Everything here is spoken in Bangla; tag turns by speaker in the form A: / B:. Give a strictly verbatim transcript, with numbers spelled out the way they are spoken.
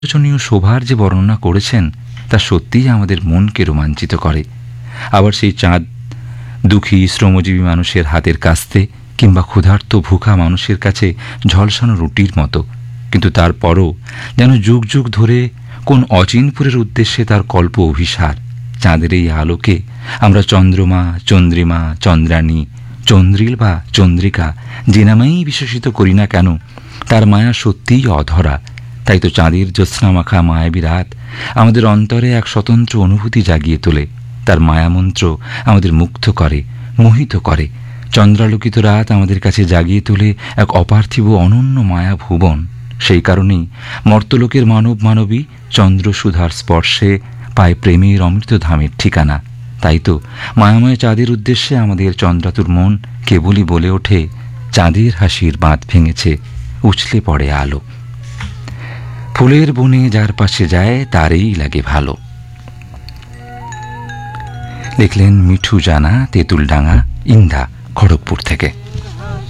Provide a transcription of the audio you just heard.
A: শোচনীয় শোভার যে বর্ণনা করেছেন তা সত্যিই আমাদের মনকে রোমাঞ্চিত করে। আবার সেই চাঁদ দুঃখী শ্রমজীবী মানুষের হাতের কাস্তে কিংবা ক্ষুধার্ত ভুখা মানুষের কাছে ঝলসানো রুটির মতো, কিন্তু তারপরও যেন যুগ যুগ ধরে কোন অচিনপুরের উদ্দেশ্যে তার কল্প অভিসার। চাঁদের এই আলোকে আমরা চন্দ্রমা, চন্দ্রিমা, চন্দ্রাণী, চন্দ্রিল বা চন্দ্রিকা যে নামেই বিশেষিত করি না কেন, তার মায়া সত্যিই অধরা। তাই তো চাঁদের জ্যোৎস্নামাখা মায়াবী রাত আমাদের অন্তরে এক স্বতন্ত্র অনুভূতি জাগিয়ে তোলে। তার মায়ামন্ত্র আমাদের মুগ্ধ করে, মোহিত করে। চন্দ্রালোকিত রাত আমাদের কাছে জাগিয়ে তোলে এক অপার্থিব অনন্য মায়া ভুবন। সেই কারণেই মর্তলোকের মানব মানবী চন্দ্রসুধার স্পর্শে পায় প্রেমের অমৃতধামের ঠিকানা। তাই তো মায়াময় চাঁদের উদ্দেশ্যে আমাদের চন্দ্রাতুর মন কেবলই বলে ওঠে, চাঁদের হাসির বাঁধ ভেঙেছে, উছলে পড়ে আলো। ফুলের বনে যার পাশে যায় তারই লাগে ভালো। লিখলেন মিঠু জানা, তেঁতুলডাঙ্গা, ইন্দা, খড়গপুর থেকে।